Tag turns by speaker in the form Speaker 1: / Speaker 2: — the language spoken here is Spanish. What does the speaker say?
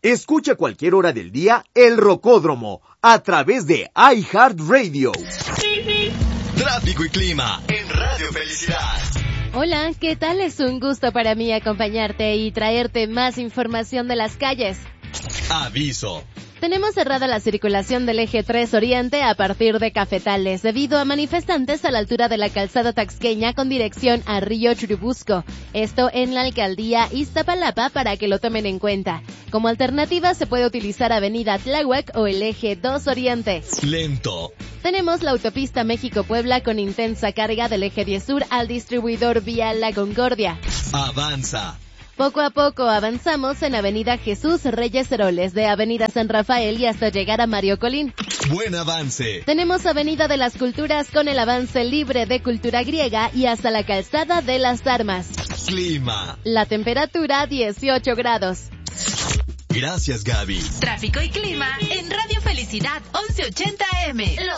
Speaker 1: Escucha a cualquier hora del día El Rocódromo a través de iHeartRadio.
Speaker 2: Tráfico y clima en Radio Felicidad.
Speaker 3: Hola, ¿qué tal? Es un gusto para mí acompañarte y traerte más información de las calles.
Speaker 2: Aviso.
Speaker 3: Tenemos cerrada la circulación del eje 3 Oriente a partir de Cafetales, debido a manifestantes a la altura de la calzada taxqueña con dirección a Río Churubusco. Esto en la alcaldía Iztapalapa para que lo tomen en cuenta. Como alternativa se puede utilizar avenida Tláhuac o el eje 2 Oriente.
Speaker 2: Lento.
Speaker 3: Tenemos la autopista México-Puebla con intensa carga del eje 10 Sur al distribuidor vial La Concordia.
Speaker 2: Avanza.
Speaker 3: Poco a poco avanzamos en avenida Jesús Reyes Heroles de avenida San Rafael y hasta llegar a Mario Colín.
Speaker 2: Buen avance.
Speaker 3: Tenemos avenida de las Culturas con el avance libre de cultura griega y hasta la calzada de las Armas.
Speaker 2: Clima.
Speaker 3: La temperatura 18 grados.
Speaker 2: Gracias, Gaby.
Speaker 4: Tráfico y clima en Radio Felicidad 1180 AM.